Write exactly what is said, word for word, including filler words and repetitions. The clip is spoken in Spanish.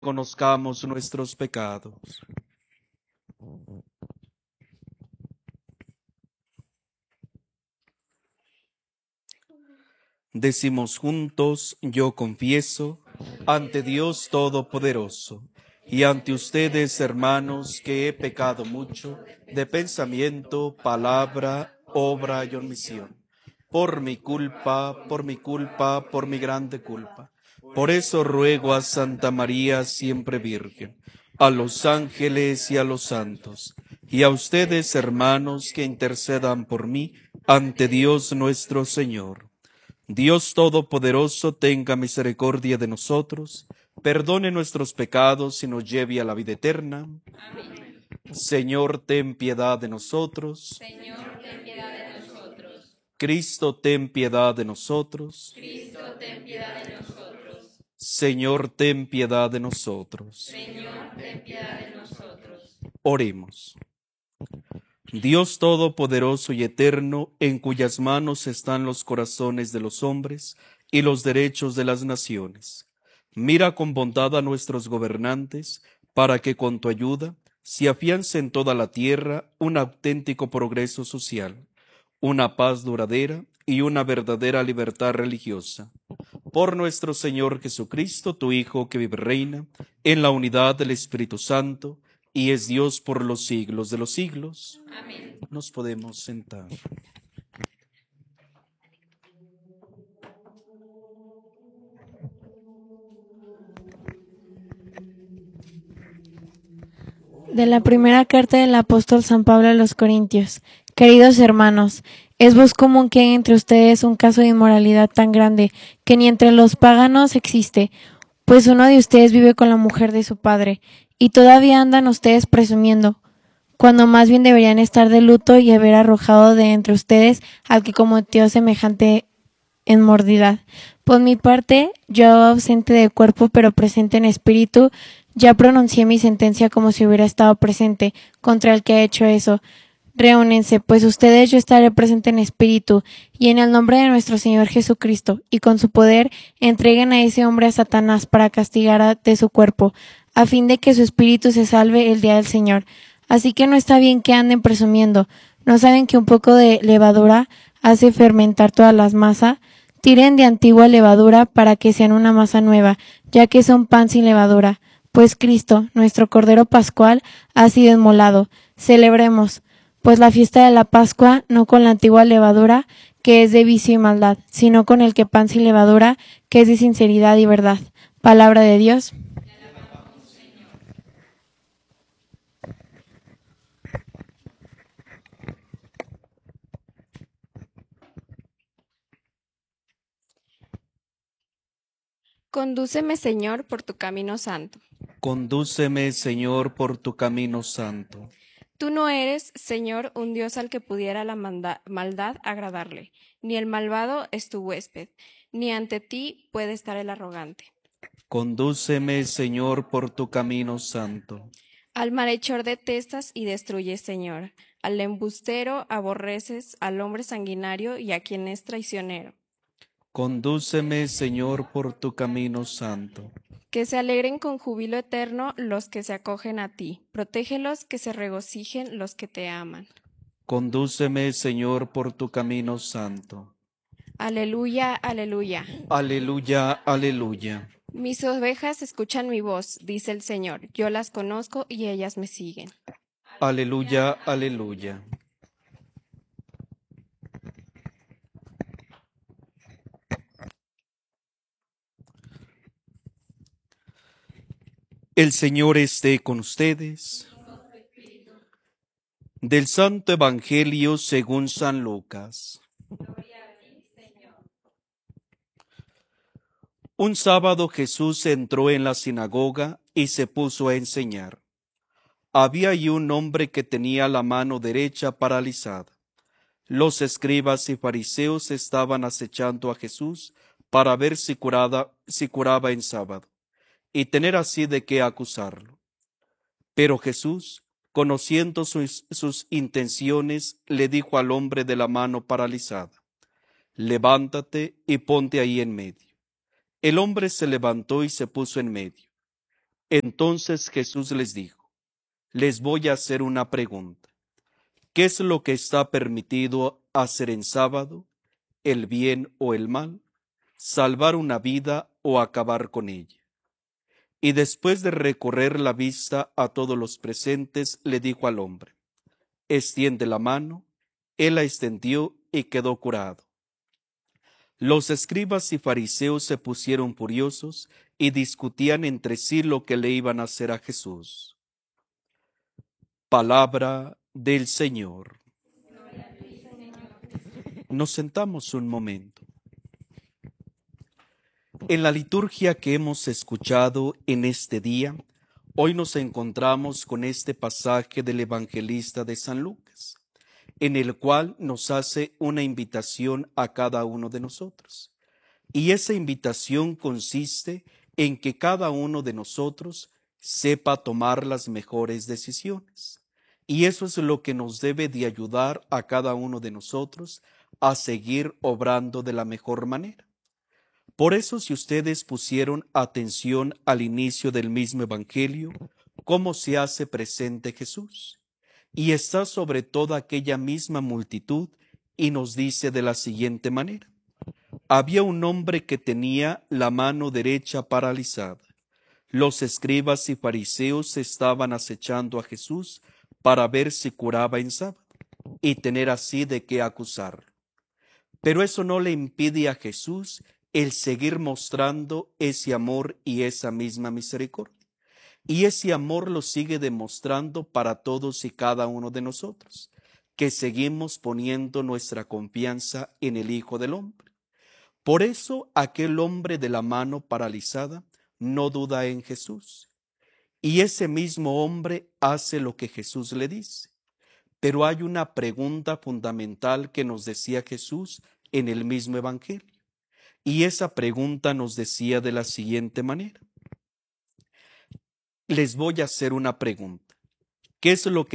conozcamos nuestros pecados. Decimos juntos, yo confieso, ante Dios Todopoderoso, y ante ustedes, hermanos, que he pecado mucho, de pensamiento, palabra, obra y omisión. Por mi culpa, por mi culpa, por mi grande culpa. Por eso ruego a Santa María, siempre Virgen, a los ángeles y a los santos, y a ustedes, hermanos, que intercedan por mí ante Dios nuestro Señor. Dios Todopoderoso, tenga misericordia de nosotros, perdone nuestros pecados y nos lleve a la vida eterna. Amén. Señor, ten piedad de nosotros. Señor, ten piedad de nosotros. Cristo, ten piedad de nosotros. Cristo, ten piedad de nosotros. Señor, ten piedad de nosotros. Señor, ten piedad de nosotros. Oremos. Dios Todopoderoso y Eterno, en cuyas manos están los corazones de los hombres y los derechos de las naciones, mira con bondad a nuestros gobernantes, para que con tu ayuda se afiance en toda la tierra un auténtico progreso social, una paz duradera y una verdadera libertad religiosa. Por nuestro Señor Jesucristo, tu Hijo, que vive y reina en la unidad del Espíritu Santo, y es Dios por los siglos de los siglos. Amén. Nos podemos sentar. De la primera carta del apóstol San Pablo a los Corintios. Queridos hermanos, es voz común que hay entre ustedes un caso de inmoralidad tan grande que ni entre los paganos existe, pues uno de ustedes vive con la mujer de su padre, y todavía andan ustedes presumiendo, cuando más bien deberían estar de luto y haber arrojado de entre ustedes al que cometió semejante inmoralidad. Por mi parte, yo ausente de cuerpo pero presente en espíritu, ya pronuncié mi sentencia como si hubiera estado presente contra el que ha hecho eso. Reúnense, pues ustedes yo estaré presente en espíritu, y en el nombre de nuestro Señor Jesucristo, y con su poder, entreguen a ese hombre a Satanás para castigar a, de su cuerpo, a fin de que su espíritu se salve el día del Señor. Así que no está bien que anden presumiendo. ¿No saben que un poco de levadura hace fermentar todas las masas? Tiren de antigua levadura para que sean una masa nueva, ya que son pan sin levadura. Pues Cristo, nuestro Cordero Pascual, ha sido inmolado. Celebremos, pues la fiesta de la Pascua, no con la antigua levadura, que es de vicio y maldad, sino con el que pan sin levadura, que es de sinceridad y verdad. Palabra de Dios. Condúceme, Señor, por tu camino santo. Condúceme, Señor, por tu camino santo. Tú no eres, Señor, un Dios al que pudiera la manda- maldad agradarle, ni el malvado es tu huésped, ni ante ti puede estar el arrogante. Condúceme, Señor, por tu camino santo. Al malhechor detestas y destruyes, Señor. Al embustero aborreces, al hombre sanguinario y a quien es traicionero. Condúceme, Señor, por tu camino santo. Que se alegren con júbilo eterno los que se acogen a ti. Protégelos, que se regocijen los que te aman. Condúceme, Señor, por tu camino santo. Aleluya, aleluya. Aleluya, aleluya. Mis ovejas escuchan mi voz, dice el Señor. Yo las conozco y ellas me siguen. Aleluya, aleluya. El Señor esté con ustedes. Del Santo Evangelio según San Lucas. Un sábado Jesús entró en la sinagoga y se puso a enseñar. Había allí un hombre que tenía la mano derecha paralizada. Los escribas y fariseos estaban acechando a Jesús para ver si, curada, si curaba en sábado, y tener así de qué acusarlo. Pero Jesús, conociendo sus, sus intenciones, le dijo al hombre de la mano paralizada: levántate y ponte ahí en medio. El hombre se levantó y se puso en medio. Entonces Jesús les dijo: les voy a hacer una pregunta. ¿Qué es lo que está permitido hacer en sábado? ¿El bien o el mal? ¿Salvar una vida o acabar con ella? Y después de recorrer la vista a todos los presentes, le dijo al hombre: extiende la mano. Él la extendió y quedó curado. Los escribas y fariseos se pusieron furiosos y discutían entre sí lo que le iban a hacer a Jesús. Palabra del Señor. Nos sentamos un momento. En la liturgia que hemos escuchado en este día, hoy nos encontramos con este pasaje del evangelista de San Lucas, en el cual nos hace una invitación a cada uno de nosotros. Y esa invitación consiste en que cada uno de nosotros sepa tomar las mejores decisiones. Y eso es lo que nos debe de ayudar a cada uno de nosotros a seguir obrando de la mejor manera. Por eso, si ustedes pusieron atención al inicio del mismo Evangelio, cómo se hace presente Jesús. Y está sobre toda aquella misma multitud y nos dice de la siguiente manera: había un hombre que tenía la mano derecha paralizada. Los escribas y fariseos estaban acechando a Jesús para ver si curaba en sábado y tener así de qué acusarlo. Pero eso no le impide a Jesús el seguir mostrando ese amor y esa misma misericordia. Y ese amor lo sigue demostrando para todos y cada uno de nosotros, que seguimos poniendo nuestra confianza en el Hijo del Hombre. Por eso aquel hombre de la mano paralizada no duda en Jesús. Y ese mismo hombre hace lo que Jesús le dice. Pero hay una pregunta fundamental que nos decía Jesús en el mismo Evangelio. Y esa pregunta nos decía de la siguiente manera: les voy a hacer una pregunta. ¿Qué es lo que